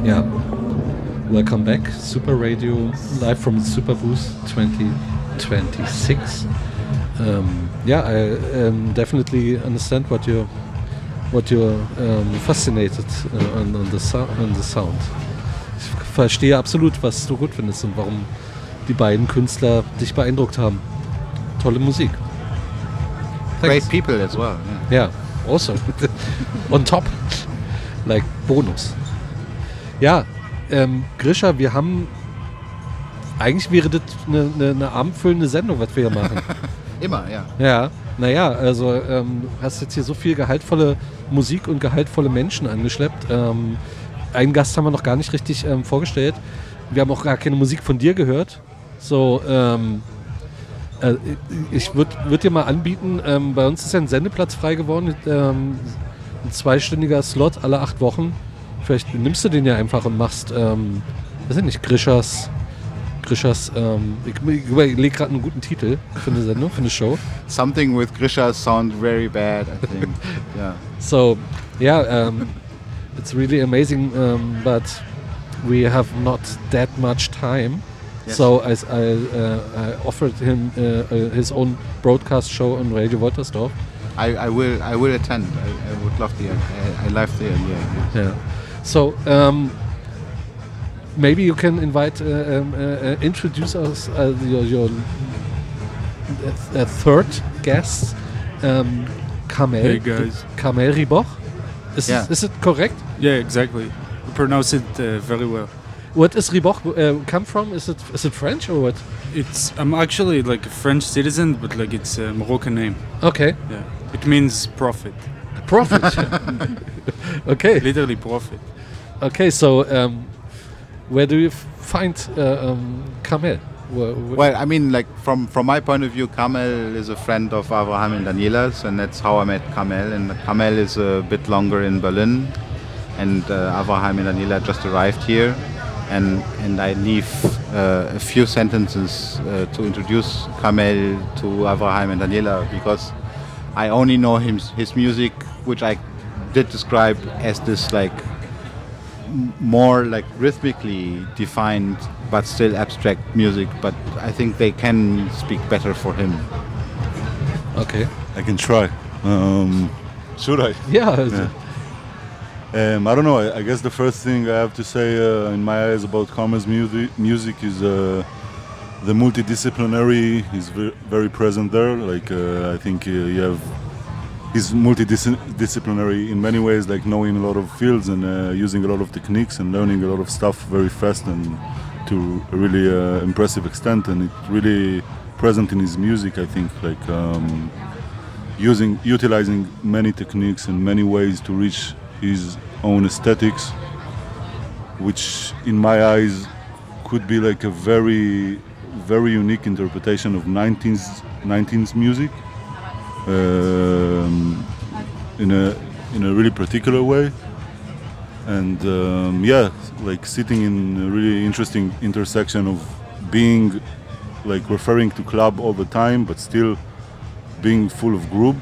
Yeah. Welcome back. Super Radio, live from the Super Booth 2026. I definitely understand what you're fascinated on the sound. Ich verstehe absolut, was du gut findest und warum die beiden Künstler dich beeindruckt haben. Tolle Musik. Thanks. Great people as well. Yeah, also on top, like Bonus. Ja, Grisha, wir haben eigentlich wäre das eine abendfüllende Sendung, was wir hier machen. Immer, ja. Ja, naja, also du hast jetzt hier so viel gehaltvolle Musik und gehaltvolle Menschen angeschleppt. Einen Gast haben wir noch gar nicht richtig vorgestellt. Wir haben auch gar keine Musik von dir gehört. So, ich würd dir mal anbieten, bei uns ist ja ein Sendeplatz frei geworden, ein 2-stündiger Slot alle 8 Wochen. Vielleicht nimmst du den ja einfach und machst, weiß ich nicht, Grishas, ich überlege gerade einen guten Titel für eine Sendung, für eine Show. Something with Grisha sounds very bad, I think. Yeah. So, yeah, it's really amazing, but we have not that much time. Yes. So I offered him his own broadcast show on Radio Woltersdorf. I will attend. I would love to. I love the idea. Yeah. So maybe you can introduce us your third guest, Kamel. Hey guys. Kamel Riboch. Is it correct? Yeah, exactly. You pronounce it very well. What is Riboch come from? Is it French or what? I'm actually like a French citizen, but like it's a Moroccan name. Okay. Yeah. It means prophet. Prophet. Okay. Literally prophet. Okay, so where do you find Kamel? Well, I mean, like from my point of view, Kamel is a friend of Avraham and Daniela's, and that's how I met Kamel. And Kamel is a bit longer in Berlin, and Avraham and Daniela just arrived here. And I leave a few sentences to introduce Kamel to Avraham and Daniela, because I only know his music, which I did describe as this like more like rhythmically defined but still abstract music, but I think they can speak better for him. Okay. I can try. Should I? Yeah. I don't know. I guess the first thing I have to say in my eyes about Kamel's music is the multidisciplinary is very present there. Like I think he's multidisciplinary in many ways, like knowing a lot of fields and using a lot of techniques and learning a lot of stuff very fast and to a really impressive extent. And it's really present in his music, I think, like utilizing many techniques and many ways to reach his own aesthetics, which in my eyes could be like a very, very unique interpretation of 19th music in a really particular way. And like sitting in a really interesting intersection of being like referring to club all the time, but still being full of groove.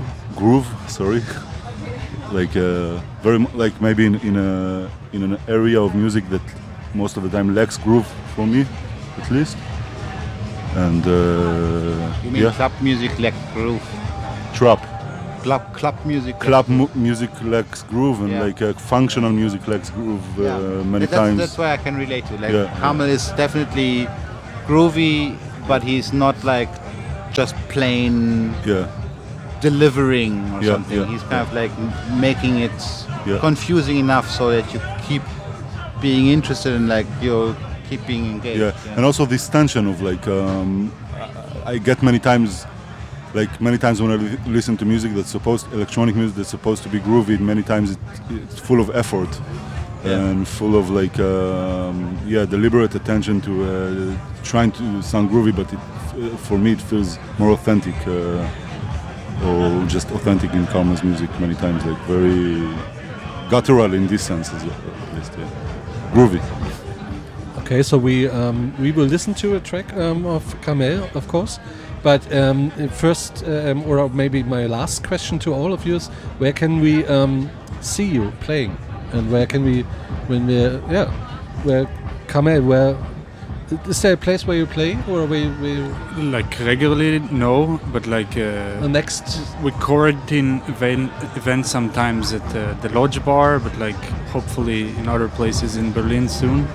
Like very like maybe in an area of music that most of the time lacks groove for me, at least. And you mean club music lacks groove? Trap. Club music. Music lacks groove, and like functional music lacks groove many times. That's why I can relate to. Like Kamel is definitely groovy, but he's not like just plain. Delivering or something. He's kind of like making it confusing enough so that you keep being interested and like you keep being engaged. And also this tension of like I get many times when I listen to music electronic music that's supposed to be groovy, many times it's full of effort and full of like deliberate attention to trying to sound groovy, but for me it feels more authentic. Or just authentic in Kamel's music many times, like very guttural in this sense, at least, groovy. Okay, so we will listen to a track of Kamel, of course, but first, or maybe my last question to all of you is, where can we see you playing, and where can we, Kamel, where is there a place where you play or where Like regularly, no, but like the next? we quarantine events sometimes at the Lodge Bar, but like hopefully in other places in Berlin soon.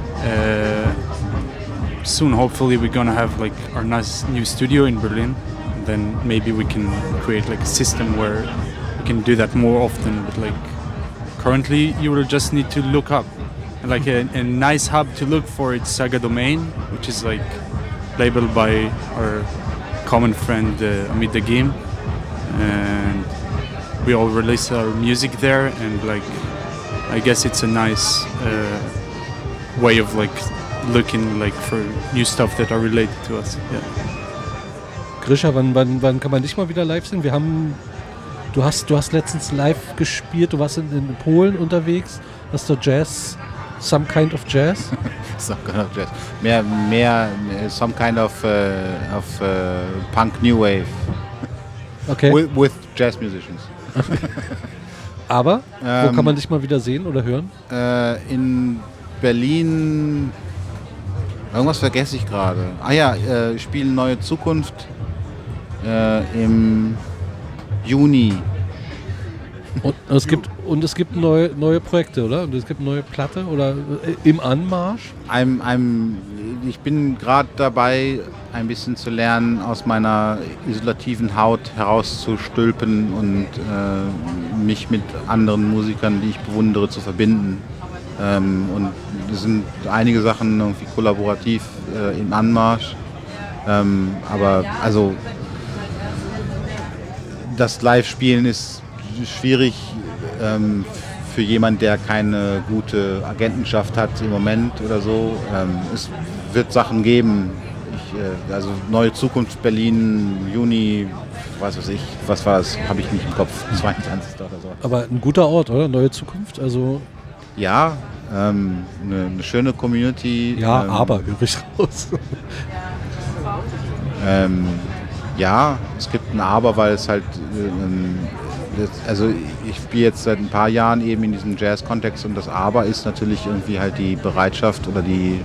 Soon, hopefully, we're gonna have like our nice new studio in Berlin. And then maybe we can create like a system where we can do that more often. But like currently, you will just need to look up. Like a nice hub to look for it's Saga Domain, which is like labeled by our common friend Amit Dagim, and we all release our music there. And like, I guess it's a nice way of like looking like for new stuff that are related to us. Yeah. Grisha, wann kann man dich mal wieder live sehen? Du hast letztens live gespielt. Du warst in Polen unterwegs. Hast du Jazz? Some kind of jazz? Some kind of jazz. Mehr some kind of punk new wave. Okay. With jazz musicians. Aber wo kann man dich mal wieder sehen oder hören? In Berlin. Irgendwas vergesse ich gerade. Spielen Neue Zukunft im Juni. Und es gibt neue Projekte, oder? Und es gibt eine neue Platte oder im Anmarsch? Ich bin gerade dabei, ein bisschen zu lernen, aus meiner isolativen Haut herauszustülpen und mich mit anderen Musikern, die ich bewundere, zu verbinden. Und es sind einige Sachen irgendwie kollaborativ im Anmarsch. Aber also das Live-Spielen ist schwierig für jemanden, der keine gute Agentenschaft hat im Moment oder so. Es wird Sachen geben. Also Neue Zukunft Berlin, Juni, was war das? Habe ich nicht im Kopf, 22. oder so. Aber ein guter Ort, oder? Neue Zukunft, also... Ja, eine schöne Community. Ja, aber höre ich raus. Ja, es gibt ein Aber, weil es halt... also ich spiele jetzt seit ein paar Jahren eben in diesem Jazz-Kontext und das Aber ist natürlich irgendwie halt die Bereitschaft oder die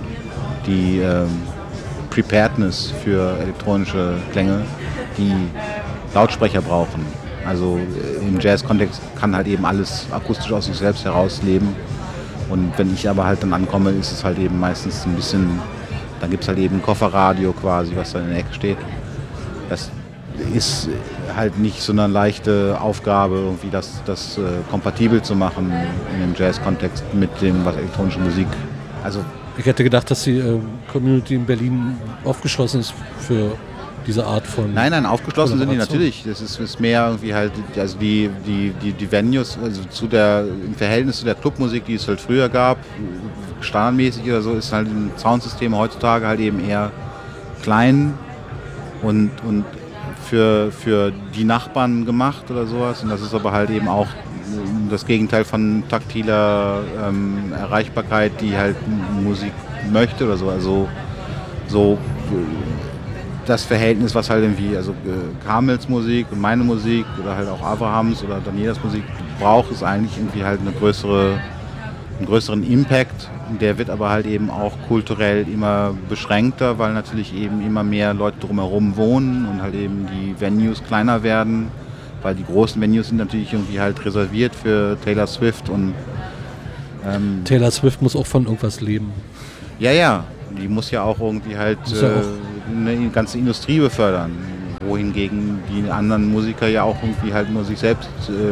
Preparedness für elektronische Klänge, die Lautsprecher brauchen. Also im Jazz-Kontext kann halt eben alles akustisch aus sich selbst herausleben. Und wenn ich aber halt dann ankomme, ist es halt eben meistens ein bisschen, dann gibt es halt eben ein Kofferradio quasi, was da in der Ecke steht. Das ist halt nicht so eine leichte Aufgabe, irgendwie das kompatibel zu machen in dem Jazz-Kontext mit dem, was elektronische Musik, also... Ich hätte gedacht, dass die Community in Berlin aufgeschlossen ist für diese Art von... Nein, aufgeschlossen sind die natürlich. Das ist mehr irgendwie halt, also die Venues, also im Verhältnis zu der Clubmusik, die es halt früher gab, standardmäßig oder so, ist halt ein Soundsystem heutzutage halt eben eher klein und für die Nachbarn gemacht oder sowas. Und das ist aber halt eben auch das Gegenteil von taktiler Erreichbarkeit, die halt Musik möchte oder so. Also so das Verhältnis, was halt irgendwie, also Kamels Musik und meine Musik oder halt auch Avrahams oder Danielas Musik braucht, ist eigentlich irgendwie halt einen größeren Impact. Der wird aber halt eben auch kulturell immer beschränkter, weil natürlich eben immer mehr Leute drumherum wohnen und halt eben die Venues kleiner werden, weil die großen Venues sind natürlich irgendwie halt reserviert für Taylor Swift und Taylor Swift muss auch von irgendwas leben. Ja, die muss ja auch irgendwie halt eine ganze Industrie befördern, wohingegen die anderen Musiker ja auch irgendwie halt nur sich selbst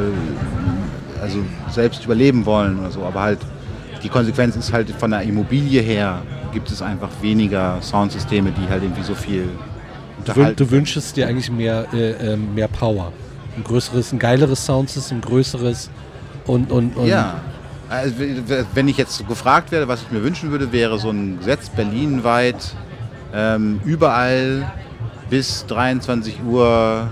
überleben wollen oder so, aber halt die Konsequenz ist halt von der Immobilie her gibt es einfach weniger Soundsysteme, die halt irgendwie so viel unterhalten. Du wünschst dir eigentlich mehr Power, ein geileres Soundsystem, größeres und ja. Also, wenn ich jetzt gefragt werde, was ich mir wünschen würde, wäre so ein Gesetz berlinweit, überall bis 23 Uhr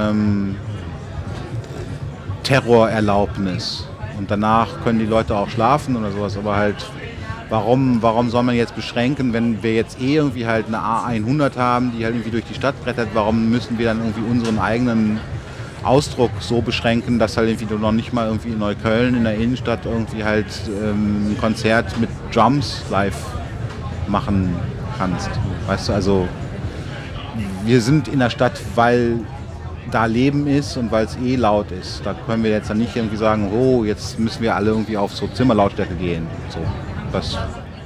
Terrorerlaubnis. Und danach können die Leute auch schlafen oder sowas. Aber halt, warum soll man jetzt beschränken, wenn wir jetzt irgendwie halt eine A100 haben, die halt irgendwie durch die Stadt brettert, warum müssen wir dann irgendwie unseren eigenen Ausdruck so beschränken, dass halt irgendwie du noch nicht mal irgendwie in Neukölln in der Innenstadt irgendwie halt ein Konzert mit Drums live machen kannst. Weißt du, also wir sind in der Stadt, weil da Leben ist und weil es laut ist. Da können wir jetzt dann nicht irgendwie sagen, oh, jetzt müssen wir alle irgendwie auf so Zimmerlautstärke gehen. So, das.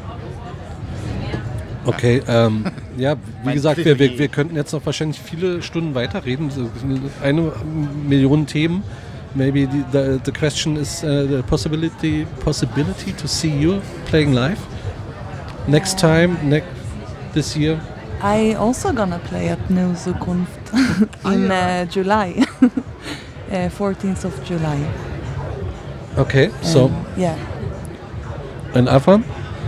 Okay, ja, wie gesagt, wir könnten jetzt noch wahrscheinlich viele Stunden weiterreden. So 1 Million Themen. Maybe the question is the possibility to see you playing live next time, this year. I also gonna play at New Zukunft in July, 14th of July. Okay, so yeah. And Avram?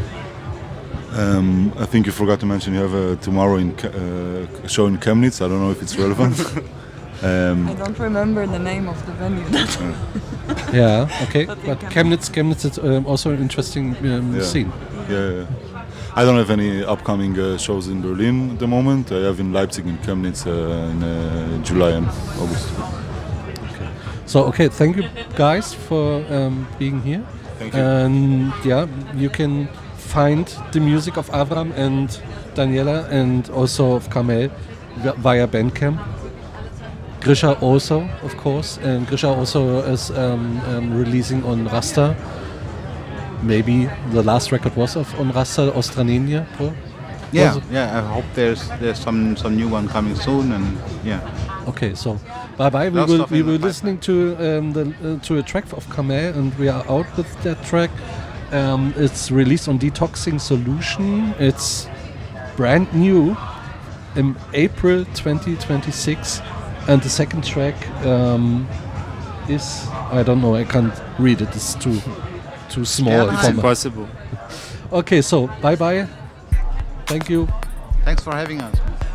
I think you forgot to mention you have tomorrow a show in Chemnitz. I don't know if it's relevant. I don't remember the name of the venue. Yeah, okay. But Chemnitz is also an interesting scene. Yeah. I don't have any upcoming shows in Berlin at the moment. I have in Leipzig and Chemnitz in July and August. Okay. So, thank you guys for being here. Thank you. And yeah, you can find the music of Avram and Daniela and also of Kamel via Bandcamp. Grisha also, of course, and Grisha also is releasing on Rasta. Maybe the last record was on Rasta Ostranenia. Yeah. I hope there's some new one coming soon, and yeah. Okay, so bye. We were listening to to a track of Kamel, and we are out with that track. It's released on Detoxing Solution. It's brand new in April 2026, and the second track is, I don't know, I can't read it. It's too small. It's impossible. Okay, so bye. Thank you. Thanks for having us.